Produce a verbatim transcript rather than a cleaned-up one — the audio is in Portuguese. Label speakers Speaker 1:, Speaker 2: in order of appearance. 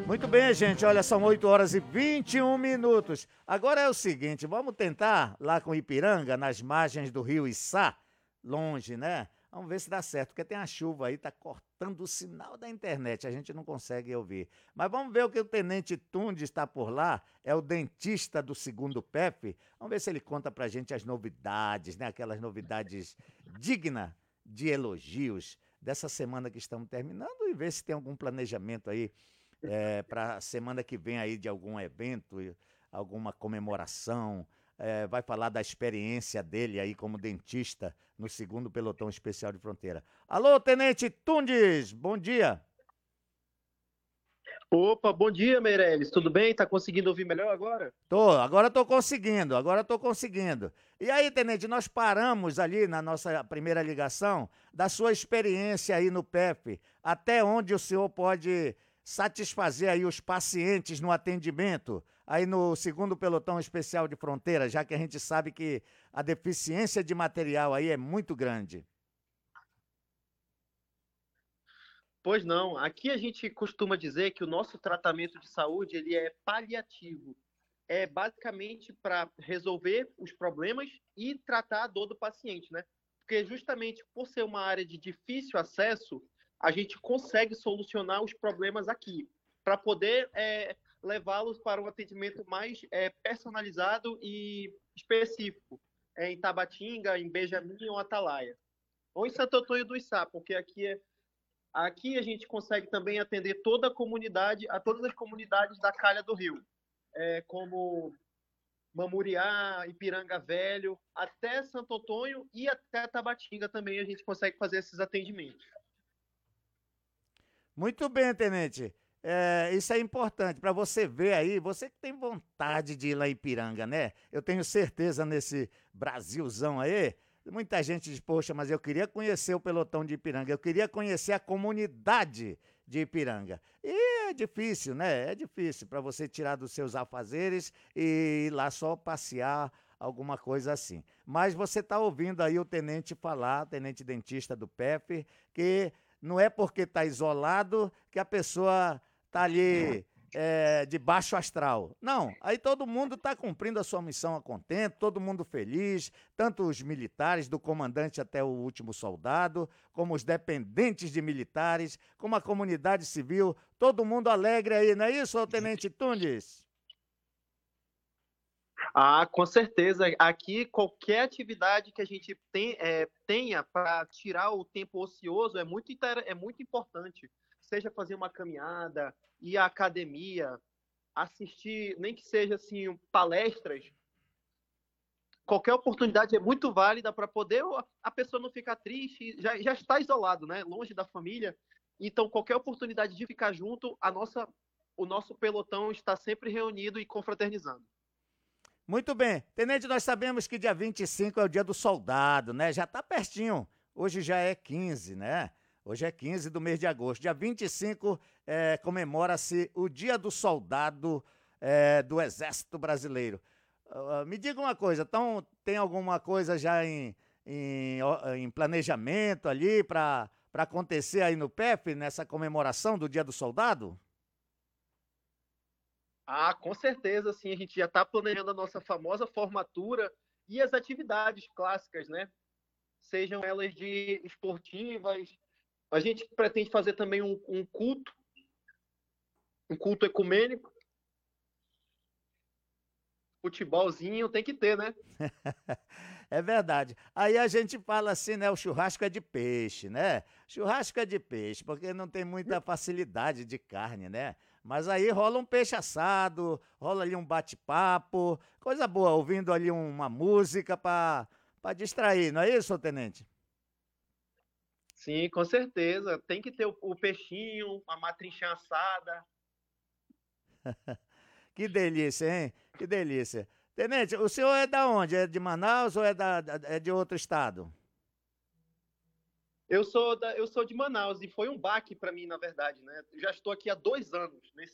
Speaker 1: Muito bem, gente. Olha, são oito horas e vinte e um minutos. Agora é o seguinte, vamos tentar lá com Ipiranga, nas margens do rio Içá, longe, né? Vamos ver se dá certo, porque tem a chuva aí, tá cortando o sinal da internet, a gente não consegue ouvir. Mas vamos ver o que o Tenente Tundes está por lá, é o dentista do segundo P E F. Vamos ver se ele conta pra gente as novidades, né? Aquelas novidades dignas de elogios dessa semana que estamos terminando e ver se tem algum planejamento aí é, para a semana que vem aí de algum evento, alguma comemoração. É, vai falar da experiência dele aí como dentista no segundo Pelotão Especial de Fronteira. Alô, Tenente Tundes, bom dia.
Speaker 2: Opa, bom dia, Meirelles. Tudo bem? Tá conseguindo ouvir melhor agora?
Speaker 1: Tô, agora tô conseguindo, agora tô conseguindo. E aí, Tenente, nós paramos ali na nossa primeira ligação da sua experiência aí no P E F, até onde o senhor pode satisfazer aí os pacientes no atendimento, aí no segundo Pelotão Especial de Fronteira, já que a gente sabe que a deficiência de material aí é muito grande.
Speaker 2: Pois não. Aqui a gente costuma dizer que o nosso tratamento de saúde ele é paliativo. É basicamente para resolver os problemas e tratar a dor do paciente, né? Porque justamente por ser uma área de difícil acesso, a gente consegue solucionar os problemas aqui, para poder é, levá-los para um atendimento mais é, personalizado e específico, é, em Tabatinga, em Benjamin ou Atalaia. Ou em Santo Antônio do Içá, porque aqui é Aqui a gente consegue também atender toda a comunidade, a todas as comunidades da Calha do Rio, é, como Mamuriá, Ipiranga Velho, até Santo Antônio e até Tabatinga também a gente consegue fazer esses atendimentos.
Speaker 1: Muito bem, Tenente. É, isso é importante para você ver aí, você que tem vontade de ir lá em Ipiranga, né? Eu tenho certeza nesse Brasilzão aí, muita gente diz, poxa, mas eu queria conhecer o pelotão de Ipiranga, eu queria conhecer a comunidade de Ipiranga. E é difícil, né? É difícil para você tirar dos seus afazeres e ir lá só passear, alguma coisa assim. Mas você está ouvindo aí o tenente falar, tenente dentista do P E F, que não é porque está isolado que a pessoa está ali é, de baixo astral. Não, aí todo mundo está cumprindo a sua missão a contento, todo mundo feliz, tanto os militares, do comandante até o último soldado, como os dependentes de militares, como a comunidade civil, todo mundo alegre aí, não é isso, Tenente Tunes?
Speaker 2: Ah, com certeza. Aqui, qualquer atividade que a gente tem, é, tenha para tirar o tempo ocioso é muito, é muito importante. Seja fazer uma caminhada, ir à academia, assistir, nem que seja assim, palestras, qualquer oportunidade é muito válida para poder a pessoa não ficar triste, já, já está isolado, né? Longe da família. Então, qualquer oportunidade de ficar junto, a nossa, o nosso pelotão está sempre reunido e confraternizando.
Speaker 1: Muito bem. Tenente, nós sabemos que dia vinte e cinco é o dia do soldado, né? Já está pertinho. Hoje já é quinze, né? Hoje é quinze do mês de agosto. Dia vinte e cinco é, comemora-se o Dia do Soldado é, do Exército Brasileiro. Uh, me diga uma coisa, então tem alguma coisa já em, em, em planejamento ali para para acontecer aí no P E F, nessa comemoração do Dia do Soldado?
Speaker 2: Ah, com certeza, sim. A gente já está planejando a nossa famosa formatura e as atividades clássicas, né? Sejam elas de esportivas. A gente pretende fazer também um, um culto, um culto ecumênico, futebolzinho, tem que ter, né?
Speaker 1: É verdade. Aí a gente fala assim, né? O churrasco é de peixe, né? Churrasco é de peixe, porque não tem muita facilidade de carne, né? Mas aí rola um peixe assado, rola ali um bate-papo, coisa boa, ouvindo ali uma música para para distrair, não é isso, tenente?
Speaker 2: Sim, com certeza. Tem que ter o, o peixinho, a matrincha assada.
Speaker 1: Que delícia, hein? Que delícia. Tenente, o senhor é da onde? É de Manaus ou é, da, da- é de outro estado?
Speaker 2: Eu sou, da, eu sou de Manaus e foi um baque para mim, na verdade, né? Eu já estou aqui há dois anos nesse